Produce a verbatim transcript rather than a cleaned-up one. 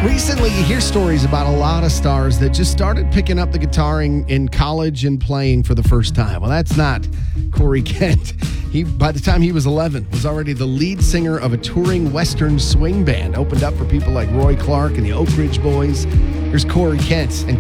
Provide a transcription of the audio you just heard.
Recently, you hear stories about a lot of stars that just started picking up the guitar in, in college and playing for the first time. Well, that's not Corey Kent. He, by the time he was eleven, was already the lead singer of a touring Western swing band. Opened up for people like Roy Clark and the Oak Ridge Boys. Here's Corey Kent and